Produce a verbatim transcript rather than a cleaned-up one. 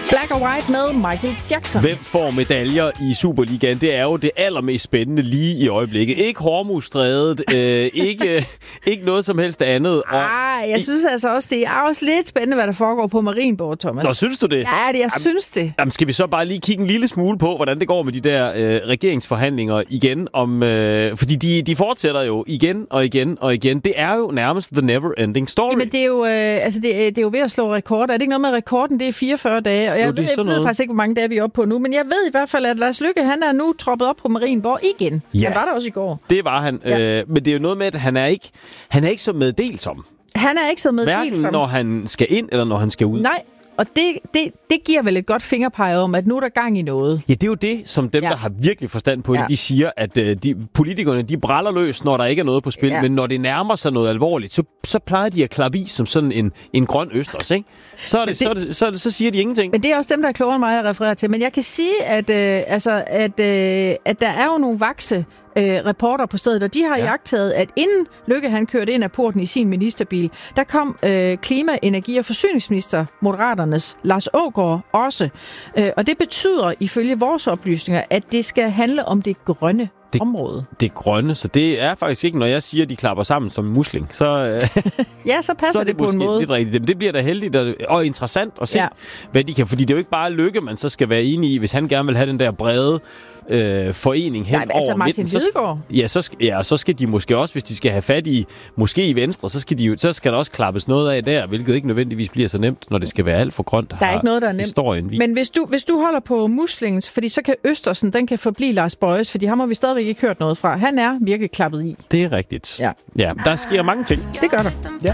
Black or White med Michael Jackson. Hvem får medaljer i Superligaen? Det er jo det allermest spændende lige i øjeblikket. Ikke Hormuzstrædet, øh, ikke, ikke noget som helst andet. Og Ej, jeg synes altså også, det er også lidt spændende, hvad der foregår på Marienborg, Thomas. Nå, synes du det? Ja, det, jeg jamen, synes det. Jamen, skal vi så bare lige kigge en lille smule på, hvordan det går med de der øh, regeringsforhandlinger igen? Om, øh, fordi de, de fortsætter jo igen og igen og igen. Det er jo nærmest the never-ending story. Jamen, det er jo, øh, altså, det, det er jo ved at slå rekord. Er det ikke noget med rekorden? Det er fireogfyrre dage, og jeg, jo, det ved, jeg ved faktisk ikke, hvor mange dage vi er oppe på nu, men jeg ved i hvert fald, at Lars Løkke, han er nu troppet op på Marienborg igen. Ja. Han var der også i går. Det var han. Ja. Øh, men det er jo noget med, at han er ikke, han er ikke så meddelsom. Han er ikke så meddelsom. Hverken når han skal ind, eller når han skal ud. Nej. Og det, det, det giver vel et godt fingerpege om, at nu er der gang i noget. Ja, det er jo det, som dem, ja. der har virkelig forstand på det, ja. de siger, at uh, de, politikerne, de bræller løs, når der ikke er noget på spil. Ja. Men når det nærmer sig noget alvorligt, så, så plejer de at klappe i som sådan en, en grøn østers, ikke? Så, er det, det, så, er det, så, er det, så siger de ingenting. Men det er også dem, der er klogere end mig at referere til. Men jeg kan sige, at, øh, altså, at, øh, at der er jo nogle vakse øh, reporter på stedet, og de har ja. jagtet, at inden Løkke han kørte ind af porten i sin ministerbil, der kom øh, klima-, energi- og forsyningsminister Moderaternes Lars Aagaard også. Øh, og det betyder, ifølge vores oplysninger, at det skal handle om det grønne det, område. Det grønne, så det er faktisk ikke, når jeg siger, at de klapper sammen som en musling. Så, øh, ja, så passer så det, det på en måde. Lidt rigtigt. Men det bliver da heldigt og, og interessant at se, ja. hvad de kan. Fordi det er jo ikke bare Løkke, man så skal være enig i, hvis han gerne vil have den der brede øh, forening hen Nej, altså over Martin midten. Lidegaard. Så, ja, så, ja, så skal de måske også, hvis de skal have fat i, måske i Venstre, så skal, de, så skal der også klappes noget af der, hvilket ikke nødvendigvis bliver så nemt, når det skal være alt for grønt. Der er ikke noget, der er nemt. Men hvis du, hvis du holder på muslingen, fordi så kan Østersen, den kan forblive Lars Bøjes, fordi ham har vi stadigvæk ikke hørt noget fra. Han er virkelig klappet i. Det er rigtigt. Ja, ja der sker mange ting. Det gør der. Ja.